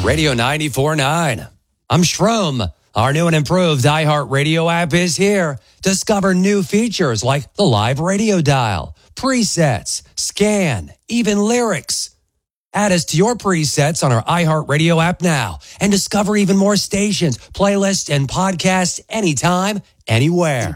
Radio 94.9. I'm Shroom. Our new and improved iHeartRadio app is here. Discover new features like the live radio dial, presets, scan, even lyrics. Add us to your presets on our iHeartRadio app now and discover even more stations, playlists, and podcasts anytime, anywhere.